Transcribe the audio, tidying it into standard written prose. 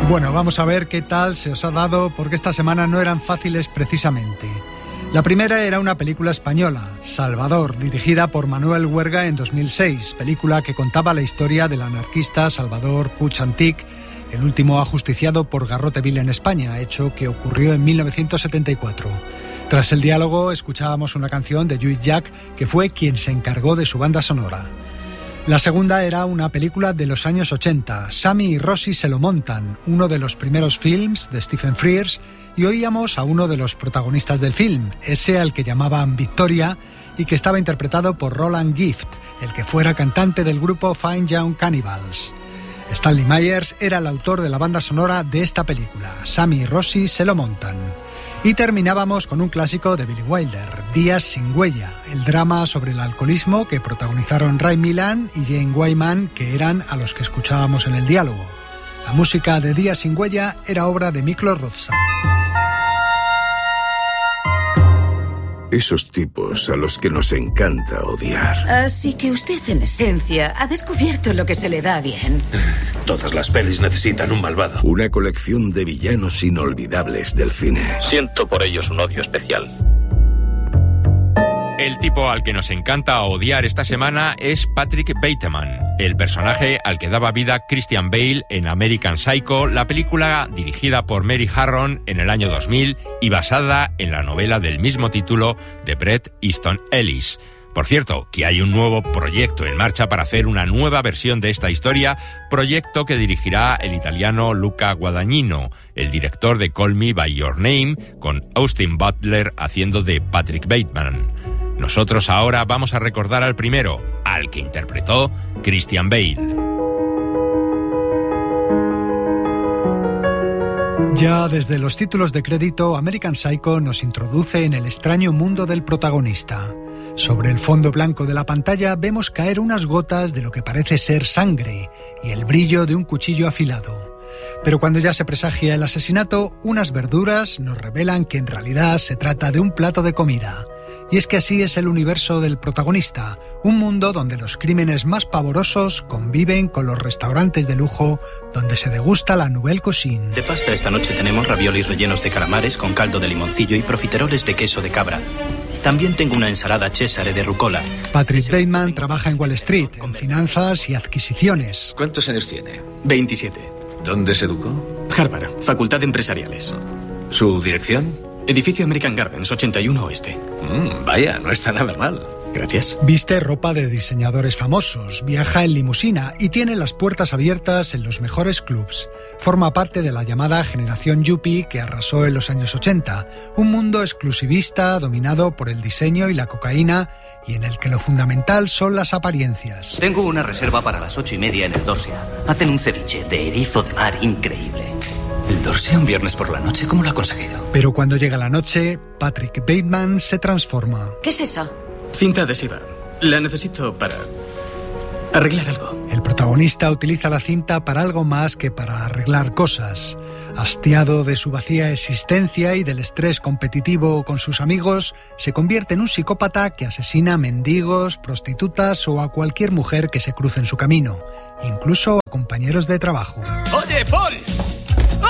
Bueno, vamos a ver qué tal se os ha dado, porque esta semana no eran fáciles precisamente. La primera era una película española, Salvador, dirigida por Manuel Huerga en 2006, película que contaba la historia del anarquista Salvador Puig Antich, el último ajusticiado por Garrote Vil en España, hecho que ocurrió en 1974. Tras el diálogo escuchábamos una canción de Lluís Llach, que fue quien se encargó de su banda sonora. La segunda era una película de los años 80, Sammy y Rosie se lo montan, uno de los primeros films de Stephen Frears, y oíamos a uno de los protagonistas del film, ese al que llamaban Victoria y que estaba interpretado por Roland Gift, el que fuera cantante del grupo Fine Young Cannibals. Stanley Myers era el autor de la banda sonora de esta película, Sammy y Rosie se lo montan. Y terminábamos con un clásico de Billy Wilder, Días sin huella, el drama sobre el alcoholismo que protagonizaron Ray Milland y Jane Wyman, que eran a los que escuchábamos en el diálogo. La música de Días sin huella era obra de Miklos Rozsa. Esos tipos a los que nos encanta odiar. Así que usted, en esencia, ha descubierto lo que se le da bien. Todas las pelis necesitan un malvado. Una colección de villanos inolvidables del cine. Siento por ellos un odio especial. El tipo al que nos encanta odiar esta semana es Patrick Bateman, el personaje al que daba vida Christian Bale en American Psycho, la película dirigida por Mary Harron en el año 2000 y basada en la novela del mismo título de Bret Easton Ellis. Por cierto, que hay un nuevo proyecto en marcha para hacer una nueva versión de esta historia, proyecto que dirigirá el italiano Luca Guadagnino, el director de Call Me By Your Name, con Austin Butler haciendo de Patrick Bateman. Nosotros ahora vamos a recordar al primero, al que interpretó Christian Bale. Ya desde los títulos de crédito, American Psycho nos introduce en el extraño mundo del protagonista. Sobre el fondo blanco de la pantalla vemos caer unas gotas de lo que parece ser sangre y el brillo de un cuchillo afilado. Pero cuando ya se presagia el asesinato, unas verduras nos revelan que en realidad se trata de un plato de comida. Y es que así es el universo del protagonista, un mundo donde los crímenes más pavorosos conviven con los restaurantes de lujo donde se degusta la nouvelle cuisine. De pasta esta noche tenemos raviolis rellenos de calamares con caldo de limoncillo y profiteroles de queso de cabra. También tengo una ensalada César de rucola. Patrick Bateman trabaja en Wall Street, en finanzas y adquisiciones. ¿Cuántos años tiene? 27. ¿Dónde se educó? Harvard, Facultad de Empresariales. ¿Su dirección? Edificio American Gardens, 81 Oeste. Vaya, no está nada mal. Gracias. Viste ropa de diseñadores famosos, viaja en limusina y tiene las puertas abiertas en los mejores clubs. Forma parte de la llamada generación Yuppie que arrasó en los años 80, un mundo exclusivista dominado por el diseño y la cocaína y en el que lo fundamental son las apariencias. Tengo una reserva para las 8:30 en el Dorsia. Hacen un ceviche de erizo de mar increíble. ¿El Dorsia un viernes por la noche? ¿Cómo lo ha conseguido? Pero cuando llega la noche, Patrick Bateman se transforma. ¿Qué es eso? Cinta adhesiva. La necesito para arreglar algo. El protagonista utiliza la cinta para algo más que para arreglar cosas. Hastiado de su vacía existencia y del estrés competitivo con sus amigos, se convierte en un psicópata que asesina a mendigos, prostitutas o a cualquier mujer que se cruce en su camino, incluso a compañeros de trabajo. ¡Oye, Paul!